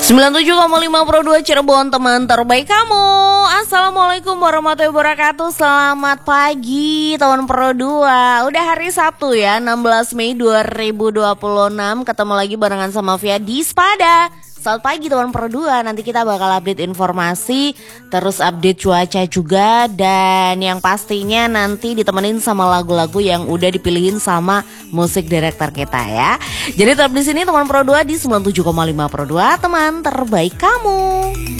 97,5 Pro 2 Cirebon, teman terbaik kamu. Assalamualaikum warahmatullahi wabarakatuh. Selamat pagi teman Pro 2. Udah hari Sabtu ya, 16 Mei 2026. Ketemu lagi barengan sama Via di Spada. Selamat pagi teman Pro 2. Nanti kita bakal update informasi, terus update cuaca juga, dan yang pastinya nanti ditemenin sama lagu-lagu yang udah dipilihin sama musik director kita ya. Jadi tetap di sini teman Pro 2 di 97,5 Pro 2, teman terbaik kamu.